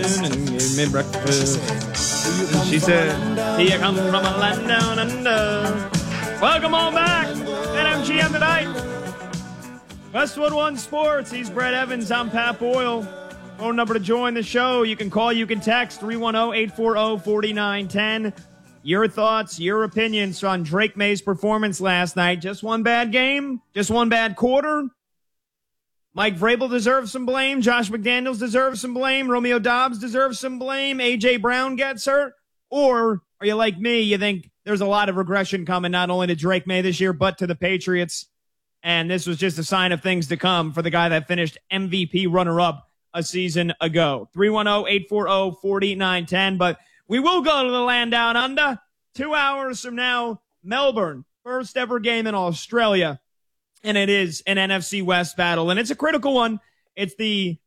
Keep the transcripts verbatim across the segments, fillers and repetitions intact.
afternoon and gave me breakfast. And she said, "Here come from a land down under." Welcome all back. N M G M tonight. Westwood One Sports. He's Brett Evans. I'm Pat Boyle. Phone number to join the show. You can call, you can text three one zero, eight four zero, four nine one zero. Your thoughts, your opinions on Drake May's performance last night. Just one bad game? Just one bad quarter? Mike Vrabel deserves some blame. Josh McDaniels deserves some blame. Romeo Doubs deserves some blame. A J. Brown gets hurt. Or are you like me? You think there's a lot of regression coming not only to Drake May this year, but to the Patriots. And this was just a sign of things to come for the guy that finished M V P runner-up a season ago. three one zero, eight four zero, four nine one zero. But we will go to the land down under. Two hours from now, Melbourne. First ever game in Australia. And it is an N F C West battle. And it's a critical one. It's the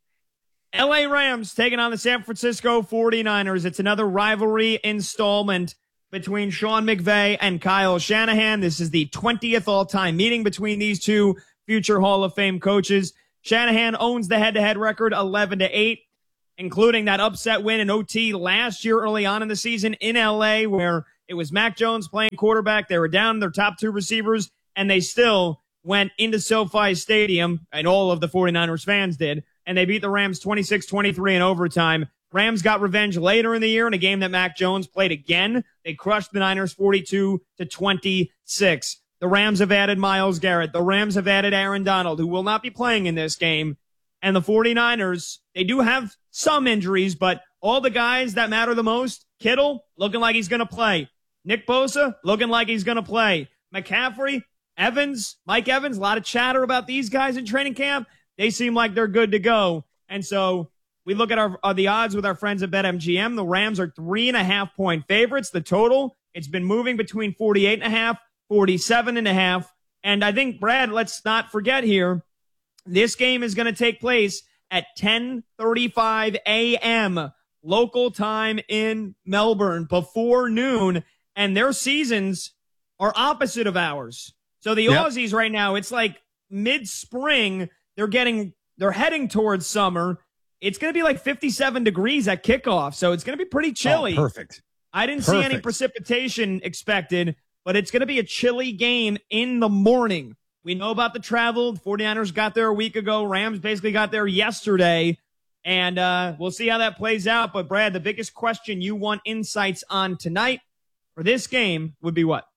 L A Rams taking on the San Francisco forty-niners. It's another rivalry installment between Sean McVay and Kyle Shanahan. This is the twentieth all-time meeting between these two future Hall of Fame coaches. Shanahan owns the head-to-head record eleven to eight, including that upset win in O T last year early on in the season in L A, where it was Mac Jones playing quarterback. They were down their top two receivers, and they still went into SoFi Stadium, and all of the forty-niners fans did, and they beat the Rams twenty-six twenty-three in overtime. Rams got revenge later in the year in a game that Mac Jones played again. They crushed the Niners forty-two to twenty-six. The Rams have added Myles Garrett. The Rams have added Aaron Donald, who will not be playing in this game. And the forty-niners, they do have some injuries, but all the guys that matter the most, Kittle, looking like he's going to play. Nick Bosa, looking like he's going to play. McCaffrey, Evans, Mike Evans, a lot of chatter about these guys in training camp. They seem like they're good to go. And so we look at our uh, the odds with our friends at BetMGM. The Rams are three and a half point favorites. The total, it's been moving between forty-eight and a half, forty-seven and a half. And I think, Brad, let's not forget here, this game is going to take place at ten thirty-five a.m. local time in Melbourne before noon. And their seasons are opposite of ours. So the yep. Aussies right now, it's like mid-spring. They're getting, they're heading towards summer. It's going to be like fifty-seven degrees at kickoff. So it's going to be pretty chilly. Oh, perfect. I didn't perfect. see any precipitation expected, but it's going to be a chilly game in the morning. We know about the travel. The forty-niners got there a week ago. Rams basically got there yesterday. And uh, we'll see how that plays out. But, Brad, the biggest question you want insights on tonight for this game would be what?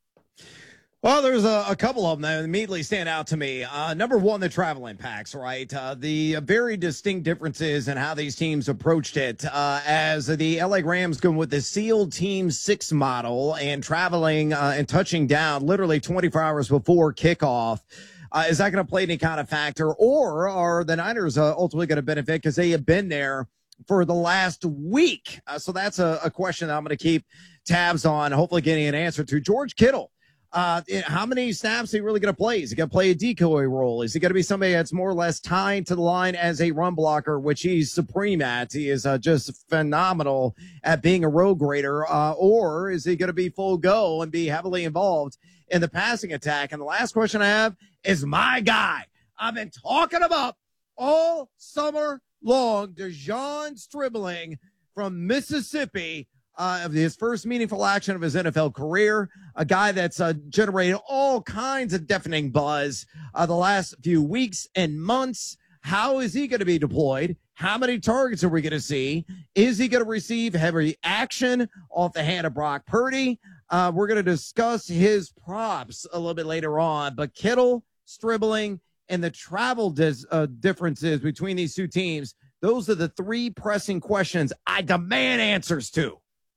Well, there's a, a couple of them that immediately stand out to me. Uh, number one, the travel impacts, right? Uh, the very distinct differences in how these teams approached it. Uh, as the L A Rams going with the SEAL Team six model and traveling uh, and touching down literally twenty-four hours before kickoff. Uh, is that going to play any kind of factor? Or are the Niners uh, ultimately going to benefit because they have been there for the last week? Uh, so that's a, a question that I'm going to keep tabs on, hopefully getting an answer to. George Kittle. Uh, how many snaps is he really going to play? Is he going to play a decoy role? Is he going to be somebody that's more or less tied to the line as a run blocker, which he's supreme at? He is uh, just phenomenal at being a road grader. Uh, or is he going to be full go and be heavily involved in the passing attack? And the last question I have is my guy I've been talking about all summer long, DeJon Stribling from Mississippi. Uh, of his first meaningful action of his N F L career, a guy that's uh, generated all kinds of deafening buzz uh, the last few weeks and months. How is he going to be deployed? How many targets are we going to see? Is he going to receive heavy action off the hand of Brock Purdy? Uh, we're going to discuss his props a little bit later on. But Kittle, Stribling, and the travel dis- uh, differences between these two teams, those are the three pressing questions I demand answers to.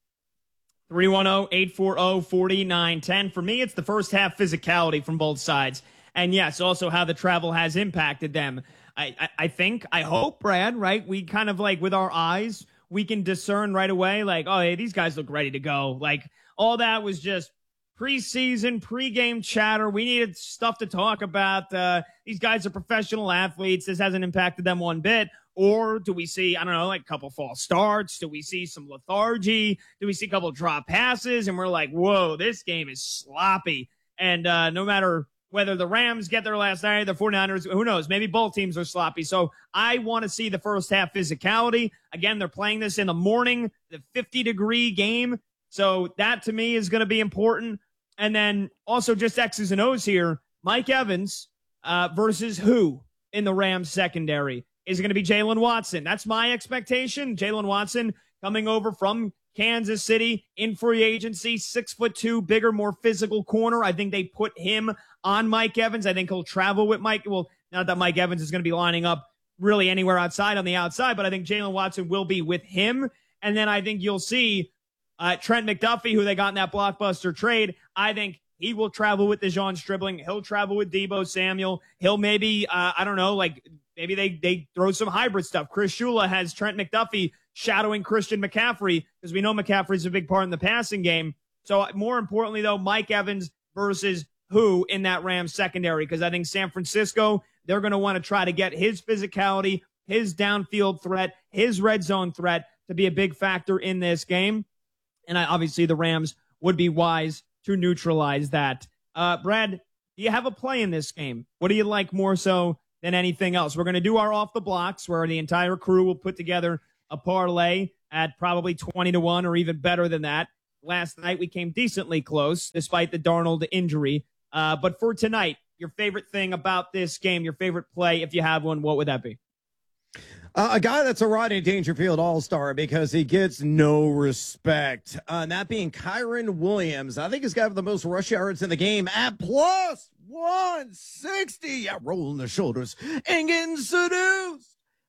three one zero, eight four zero, four nine one zero. For me, it's the first half physicality from both sides. And yes, also how the travel has impacted them. I, I, I think, I hope, Brad, right? We kind of like with our eyes, we can discern right away, like, oh, hey, these guys look ready to go. Like all that was just preseason, pregame chatter. We needed stuff to talk about. Uh, these guys are professional athletes. This hasn't impacted them one bit. Or do we see, I don't know, like a couple false starts? Do we see some lethargy? Do we see a couple drop passes? And we're like, whoa, this game is sloppy. And uh, no matter whether the Rams get there last night, the 49ers, who knows? Maybe both teams are sloppy. So I want to see the first half physicality. Again, they're playing this in the morning, the fifty-degree game. So that, to me, is going to be important. And then also just X's and O's here. Mike Evans uh, versus who in the Rams secondary? Is it going to be Jalen Watson? That's my expectation. Jalen Watson coming over from Kansas City in free agency, six foot two, bigger, more physical corner. I think they put him on Mike Evans. I think he'll travel with Mike. Well, not that Mike Evans is going to be lining up really anywhere outside on the outside, but I think Jalen Watson will be with him. And then I think you'll see uh, Trent McDuffie, who they got in that blockbuster trade. I think he will travel with DeJon Stribling. He'll travel with Deebo Samuel. He'll maybe, uh, I don't know, like maybe they, they throw some hybrid stuff. Chris Shula has Trent McDuffie shadowing Christian McCaffrey, because we know McCaffrey's a big part in the passing game. So more importantly, though, Mike Evans versus who in that Rams secondary, because I think San Francisco, they're going to want to try to get his physicality, his downfield threat, his red zone threat to be a big factor in this game. And I, obviously the Rams would be wise to neutralize that. Uh, Brad, do you have a play in this game? What do you like more so than anything else? We're going to do our off the blocks, where the entire crew will put together a parlay at probably twenty to one or even better than that. Last night we came decently close despite the Darnold injury. Uh, but for tonight, your favorite thing about this game, your favorite play, if you have one, what would that be? Uh, a guy that's a Rodney Dangerfield all-star because he gets no respect. Uh, and that being Kyren Williams. I think he's got the most rush yards in the game at plus one sixty. Yeah, rolling the shoulders and getting seduced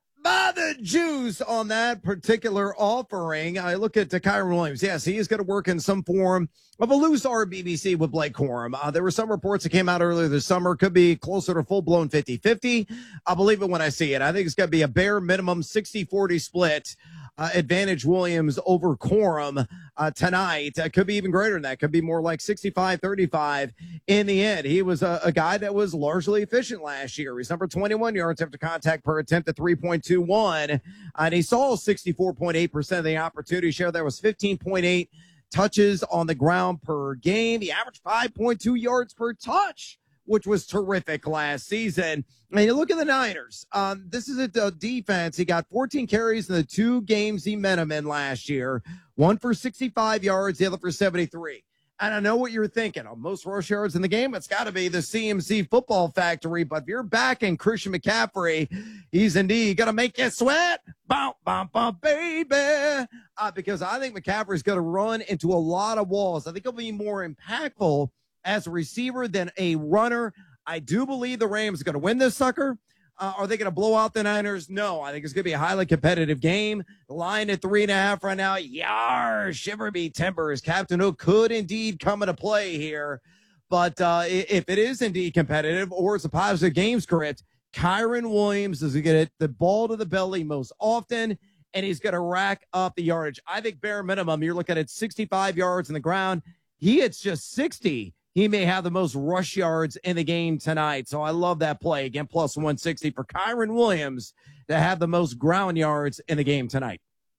by the juice on that particular offering. I look at uh, Kyren Williams. Yes, he is going to work in some form of a loose R B B C with Blake Corum. Uh, there were some reports that came out earlier this summer. Could be closer to full-blown fifty-fifty. I'll believe it when I see it. I think it's going to be a bare minimum sixty forty split. Uh, advantage Williams over Corum uh, tonight. Uh, could be even greater than that. Could be more like sixty-five thirty-five in the end. He was a, a guy that was largely efficient last year. He's number twenty-one yards after contact per attempt at three point two one. And he saw sixty-four point eight percent of the opportunity share. There was fifteen point eight touches on the ground per game. He averaged five point two yards per touch, which was terrific last season. And you look at the Niners. Um, this is a, a defense. He got fourteen carries in the two games he met him in last year. One for sixty-five yards, the other for seventy-three. And I know what you're thinking. On most rush yards in the game, it's got to be the C M C Football Factory. But if you're backing Christian McCaffrey, he's indeed going to make you sweat. Bump, bump, bump, baby. Uh, because I think McCaffrey's going to run into a lot of walls. I think he'll be more impactful as a receiver than a runner. I do believe the Rams are going to win this sucker. Uh, are they going to blow out the Niners? No, I think it's going to be a highly competitive game. The line at three and a half right now. Yar, shiver me timbers. Captain Hook could indeed come into play here. But uh, if it is indeed competitive or it's a positive game script, Kyren Williams is going to get the ball to the belly most often, and he's going to rack up the yardage. I think bare minimum, you're looking at sixty-five yards in the ground. He hits just sixty. He may have the most rush yards in the game tonight. So I love that play. Again, plus one sixty for Kyren Williams to have the most ground yards in the game tonight.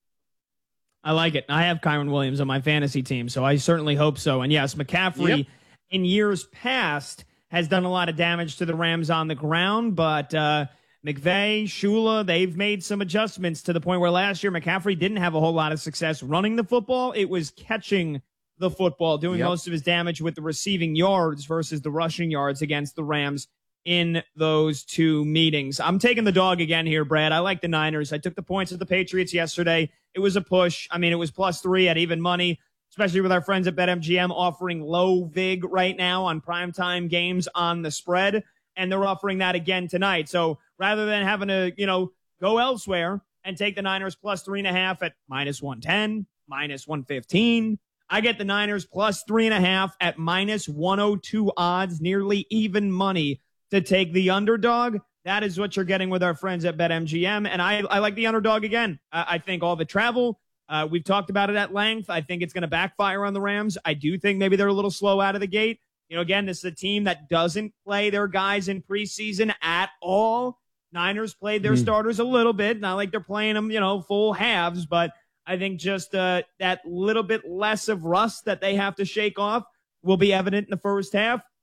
I like it. I have Kyren Williams on my fantasy team, so I certainly hope so. And yes, McCaffrey yep. in years past has done a lot of damage to the Rams on the ground, but uh, McVay, Shula, they've made some adjustments to the point where last year McCaffrey didn't have a whole lot of success running the football. It was catching the football, doing yep. most of his damage with the receiving yards versus the rushing yards against the Rams in those two meetings. I'm taking the dog again here, Brad. I like the Niners. I took the points of the Patriots yesterday. It was a push. I mean, it was plus three at even money, especially with our friends at BetMGM offering low vig right now on primetime games on the spread, and they're offering that again tonight. So rather than having to, you know, go elsewhere and take the Niners plus three and a half at minus one ten, minus one fifteen, I get the Niners plus three and a half at minus one oh two odds, nearly even money to take the underdog. That is what you're getting with our friends at BetMGM. And I, I like the underdog again. I, I think all the travel, uh, we've talked about it at length. I think it's going to backfire on the Rams. I do think maybe they're a little slow out of the gate. You know, again, this is a team that doesn't play their guys in preseason at all. Niners played their mm. starters a little bit. Not like they're playing them, you know, full halves, but I think just uh, that little bit less of rust that they have to shake off will be evident in the first half.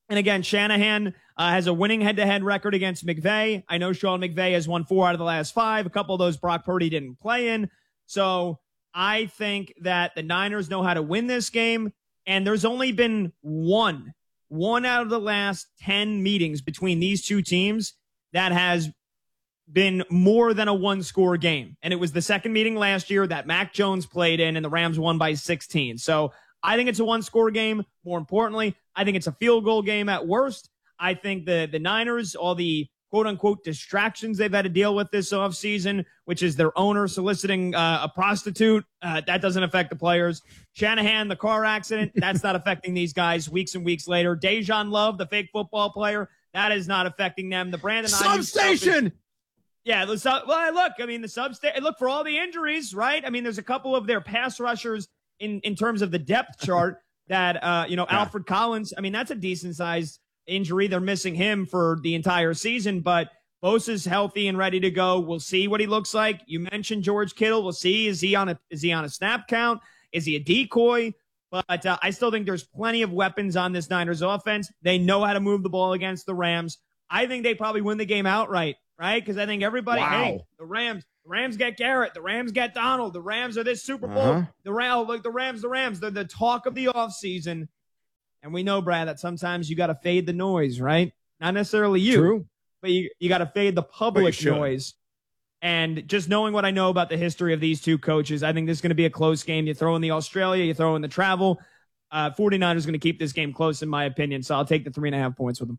And again, Shanahan uh, has a winning head-to-head record against McVay. I know Sean McVay has won four out of the last five. A couple of those Brock Purdy didn't play in. So I think that the Niners know how to win this game. And there's only been one, one out of the last ten meetings between these two teams that has been more than a one-score game. And it was the second meeting last year that Mac Jones played in, and the Rams won by sixteen. So I think it's a one-score game. More importantly, I think it's a field goal game at worst. I think the, the Niners, all the quote-unquote distractions they've had to deal with this offseason, which is their owner soliciting uh, a prostitute, uh, that doesn't affect the players. Shanahan, the car accident, that's not affecting these guys weeks and weeks later. Dejan Love, the fake football player, that is not affecting them. The Brandon Substation! Yeah, the sub, well, look, I mean, the substation, look for all the injuries, right? I mean, there's a couple of their pass rushers in, in terms of the depth chart that, uh, you know, yeah. Alfred Collins, I mean, that's a decent-sized injury. They're missing him for the entire season, but Bosa's healthy and ready to go. We'll see what he looks like. You mentioned George Kittle. We'll see. Is he on a, is he on a snap count? Is he a decoy? But uh, I still think there's plenty of weapons on this Niners offense. They know how to move the ball against the Rams. I think they probably win the game outright, right? Because I think everybody, wow. hey, the Rams, the Rams get Garrett, the Rams get Donald, the Rams are this Super Bowl, uh-huh. the Rams, like the Rams, the Rams, they're the talk of the offseason. And we know, Brad, that sometimes you got to fade the noise, right? Not necessarily you, True. but you, you got to fade the public noise. And just knowing what I know about the history of these two coaches, I think this is going to be a close game. You throw in the Australia, you throw in the travel. Uh, 49ers going to keep this game close, in my opinion. So I'll take the three and a half points with them.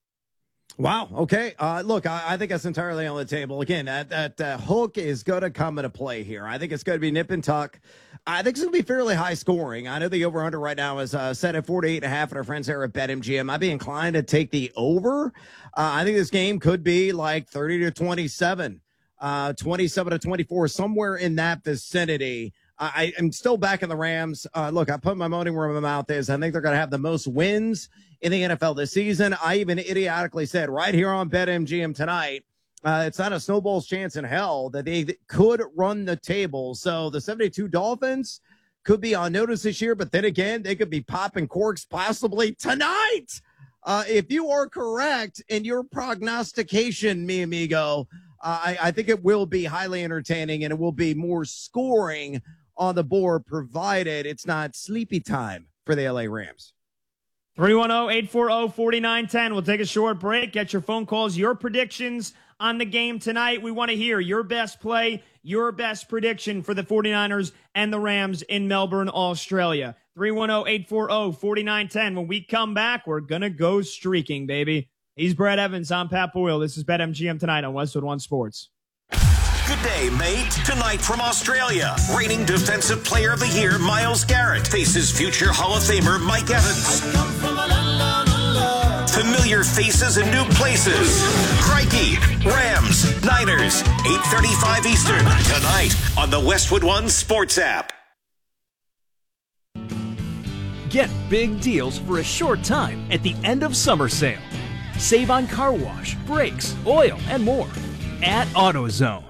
Wow. Okay. Uh, look, I, I think that's entirely on the table. Again, that, that uh, hook is going to come into play here. I think it's going to be nip and tuck. I think it's going to be fairly high scoring. I know the over-under right now is uh, set at forty-eight and a half, and our friends here at BetMGM. I'd be inclined to take the over. Uh, I think this game could be like thirty to twenty-seven, uh, twenty-seven to twenty-four, somewhere in that vicinity. I am still back in the Rams. Uh, look, I put my money where my mouth is. I think they're going to have the most wins in the N F L this season. I even idiotically said right here on BetMGM tonight, uh, it's not a snowball's chance in hell that they could run the table. So the seventy-two Dolphins could be on notice this year, but then again, they could be popping corks possibly tonight. Uh, if you are correct in your prognostication, mi amigo, uh, I, I think it will be highly entertaining and it will be more scoring on the board, provided it's not sleepy time for the L A Rams. three one zero, eight four zero, four nine one zero. We'll take a short break. Get your phone calls, your predictions on the game tonight. We want to hear your best play, your best prediction for the 49ers and the Rams in Melbourne, Australia. three one zero, eight four zero, four nine one zero. When we come back, we're going to go streaking, baby. He's Brad Evans. I'm Pat Boyle. This is BetMGM tonight on Westwood One Sports. Good day, mate. Tonight from Australia, reigning Defensive Player of the Year Myles Garrett faces future Hall of Famer Mike Evans. Familiar faces and new places. Crikey, Rams, Niners, eight thirty-five Eastern, tonight on the Westwood One Sports app. Get big deals for a short time at the end of summer sale. Save on car wash, brakes, oil, and more at AutoZone.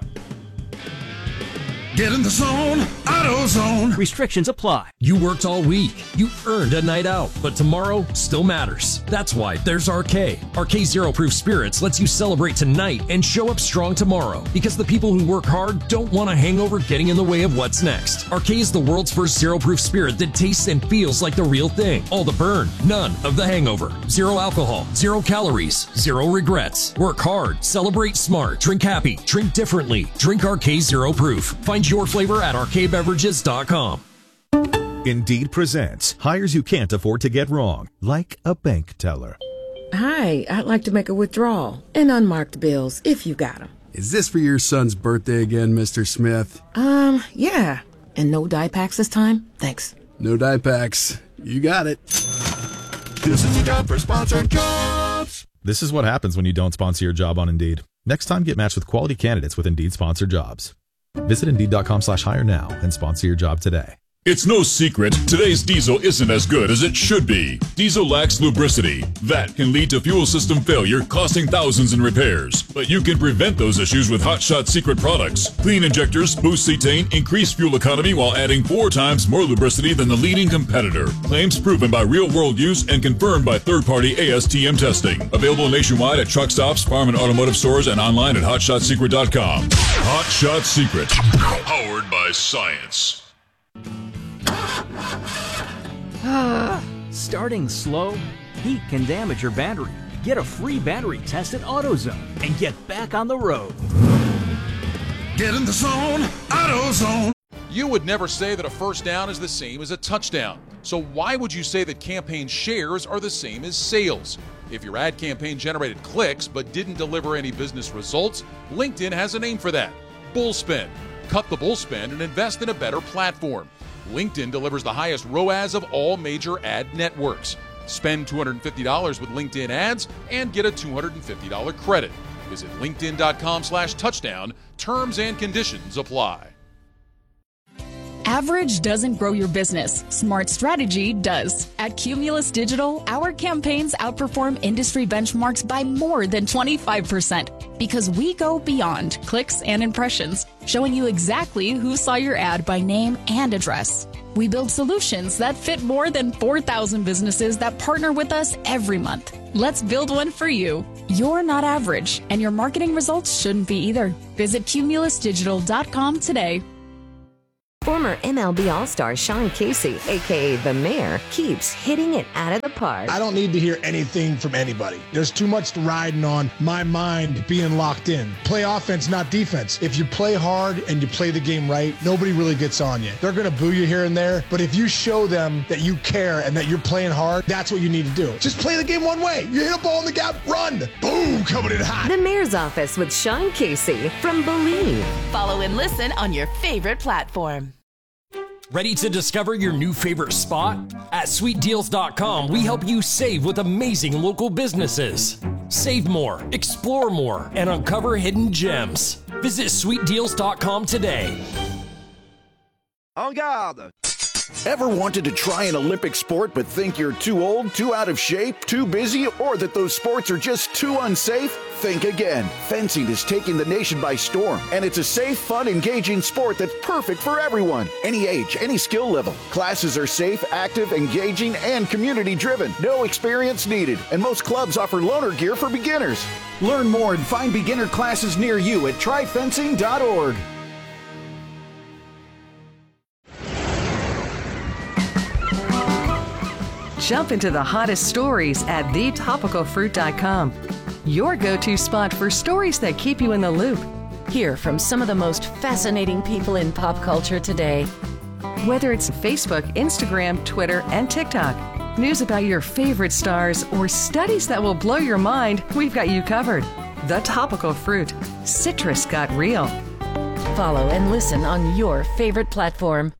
Get in the zone, AutoZone. Restrictions apply. You worked all week. You earned a night out, but tomorrow still matters. That's why there's R K. R K Zero Proof Spirits lets you celebrate tonight and show up strong tomorrow, because the people who work hard don't want a hangover getting in the way of what's next. R K is the world's first zero proof spirit that tastes and feels like the real thing. All the burn, none of the hangover. Zero alcohol, zero calories, zero regrets. Work hard, celebrate smart, drink happy, drink differently. Drink R K Zero Proof. Find your flavor at R K beverages dot com. Indeed presents hires you can't afford to get wrong, like a bank teller. Hi, I'd like to make a withdrawal. And unmarked bills, if you got them. Is this for your son's birthday again, Mister Smith? Um, yeah. And no dye packs this time? Thanks. No dye packs. You got it. This is the job for sponsored jobs. This is what happens when you don't sponsor your job on Indeed. Next time, get matched with quality candidates with Indeed sponsored jobs. Visit Indeed dot com slash hire now and sponsor your job today. It's no secret, today's diesel isn't as good as it should be. Diesel lacks lubricity. That can lead to fuel system failure, costing thousands in repairs. But you can prevent those issues with Hot Shot Secret products. Clean injectors, boost cetane, increase fuel economy while adding four times more lubricity than the leading competitor. Claims proven by real-world use and confirmed by third-party A S T M testing. Available nationwide at truck stops, farm and automotive stores, and online at hot shot secret dot com. Hot Shot Secret. Powered by science. Starting slow? Heat can damage your battery. Get a free battery test at AutoZone and get back on the road. Get in the zone, AutoZone. You would never say that a first down is the same as a touchdown. So why would you say that campaign shares are the same as sales? If your ad campaign generated clicks but didn't deliver any business results, LinkedIn has a name for that: bullspend. Cut the bullspend and invest in a better platform. LinkedIn delivers the highest R O A S of all major ad networks. Spend two hundred fifty dollars with LinkedIn ads and get a two hundred fifty dollars credit. Visit linkedin.com slash touchdown. Terms and conditions apply. Average doesn't grow your business. Smart strategy does. At Cumulus Digital, our campaigns outperform industry benchmarks by more than twenty-five percent because we go beyond clicks and impressions, showing you exactly who saw your ad by name and address. We build solutions that fit more than four thousand businesses that partner with us every month. Let's build one for you. You're not average, and your marketing results shouldn't be either. Visit cumulus digital dot com today. Former M L B All-Star Sean Casey, a k a. The Mayor, keeps hitting it out of the park. I don't need to hear anything from anybody. There's too much riding on my mind being locked in. Play offense, not defense. If you play hard and you play the game right, nobody really gets on you. They're going to boo you here and there, but if you show them that you care and that you're playing hard, that's what you need to do. Just play the game one way. You hit a ball in the gap, run. Boom, coming in hot. The Mayor's Office with Sean Casey from Believe. Follow and listen on your favorite platform. Ready to discover your new favorite spot? At sweet deals dot com, we help you save with amazing local businesses. Save more, explore more, and uncover hidden gems. Visit sweet deals dot com today. En garde! Ever wanted to try an Olympic sport but think you're too old, too out of shape, too busy, or that those sports are just too unsafe? Think again. Fencing is taking the nation by storm, and it's a safe, fun, engaging sport that's perfect for everyone. Any age, any skill level. Classes are safe, active, engaging, and community-driven. No experience needed, and most clubs offer loaner gear for beginners. Learn more and find beginner classes near you at try fencing dot org. Jump into the hottest stories at the topical fruit dot com. Your go-to spot for stories that keep you in the loop. Hear from some of the most fascinating people in pop culture today. Whether it's Facebook, Instagram, Twitter, and TikTok, news about your favorite stars, or studies that will blow your mind, we've got you covered. The Topical Fruit. Citrus got real. Follow and listen on your favorite platform.